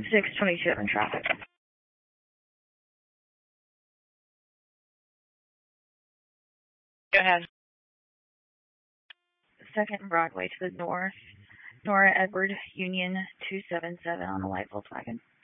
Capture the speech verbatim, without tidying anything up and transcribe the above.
six twenty-two in traffic. Go ahead. Second Broadway to the north. Nora Edward Union two seven seven on the white Volkswagen.